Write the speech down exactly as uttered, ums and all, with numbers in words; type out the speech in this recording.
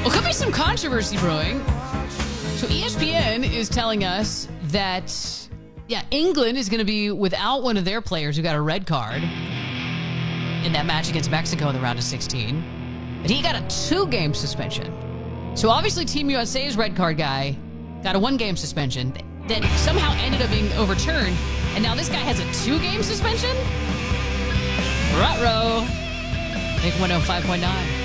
Well, could be some controversy brewing. So E S P N is telling us that, yeah, England is going to be without one of their players who got a red card in that match against Mexico in the round of sixteen. But he got a two-game suspension. So obviously Team U S A's red card guy got a one-game suspension that somehow ended up being overturned. And now this guy has a two-game suspension? Ruh-roh. Make one oh five point nine.